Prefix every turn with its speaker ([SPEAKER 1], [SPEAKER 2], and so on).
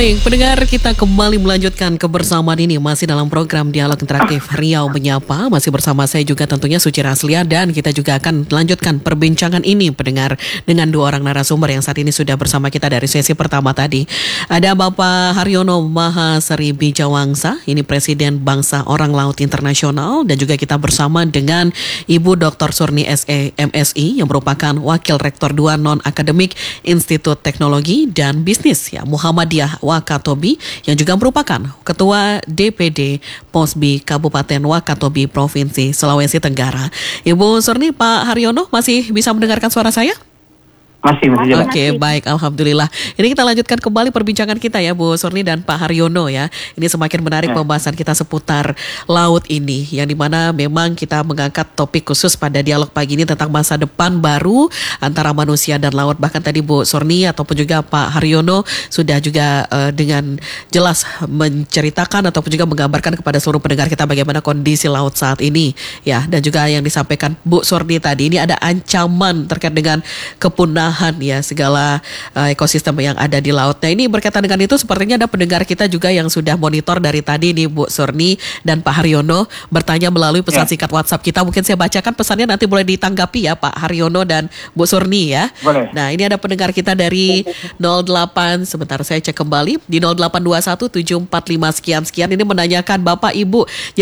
[SPEAKER 1] Baik, pendengar, kita kembali melanjutkan kebersamaan ini masih dalam program Dialog Interaktif Riau Menyapa. Masih bersama saya juga tentunya Suci Raslia, dan kita juga akan melanjutkan perbincangan ini pendengar dengan dua orang narasumber yang saat ini sudah bersama kita dari sesi pertama tadi. Ada Bapak Haryono Mahasari Bijawangsa, ini Presiden Bangsa Orang Laut Internasional, dan juga kita bersama dengan Ibu Dr. Surni SE MSI yang merupakan Wakil Rektor 2 Non-Akademik Institut Teknologi dan Bisnis ya Muhammadiyah Wakatobi, yang juga merupakan Ketua DPD Posbi Kabupaten Wakatobi Provinsi Sulawesi Tenggara. Ibu Surni, Pak Haryono masih bisa mendengarkan suara saya?
[SPEAKER 2] Masih jelas.
[SPEAKER 1] Oke, baik, alhamdulillah. Ini kita lanjutkan kembali perbincangan kita ya, Bu Surni dan Pak Haryono ya. Ini semakin menarik pembahasan kita seputar laut ini, yang dimana memang kita mengangkat topik khusus pada dialog pagi ini tentang masa depan baru antara manusia dan laut. Bahkan tadi Bu Surni ataupun juga Pak Haryono sudah juga dengan jelas menceritakan ataupun juga menggambarkan kepada seluruh pendengar kita bagaimana kondisi laut saat ini ya. Dan juga yang disampaikan Bu Surni tadi, ini ada ancaman terkait dengan kepunahan ya segala ekosistem yang ada di laut. Nah, ini berkaitan dengan itu sepertinya ada pendengar kita juga yang sudah monitor dari tadi nih, Bu Surni dan Pak Haryono bertanya melalui pesan singkat WhatsApp kita. Mungkin saya bacakan pesannya, nanti boleh ditanggapi ya Pak Haryono dan Bu Surni ya.
[SPEAKER 2] Boleh.
[SPEAKER 1] Nah, ini ada pendengar kita dari 08, sebentar saya cek kembali, di 0821 745 sekian-sekian, ini menanyakan Bapak Ibu,